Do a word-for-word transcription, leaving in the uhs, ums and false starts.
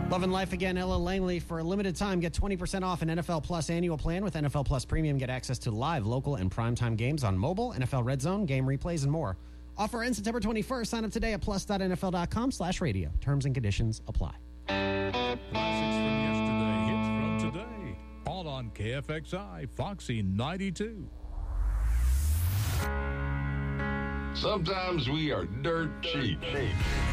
Loving life again, Ella Langley. For a limited time, get twenty percent off an N F L Plus annual plan. With N F L Plus Premium, get access to live, local, and primetime games on mobile, N F L Red Zone, game replays, and more. Offer ends September twenty-first. Sign up today at plus.nfl.com slash radio. Terms and conditions apply. Classics from yesterday, hits from today. All on K F X I, Foxy ninety-two. Sometimes we are dirt cheap.